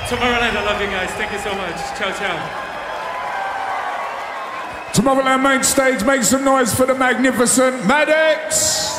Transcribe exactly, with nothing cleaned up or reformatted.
Tomorrowland, I love you guys. Thank you so much. Ciao, ciao. Tomorrowland main stage, make some noise for the magnificent Maddox.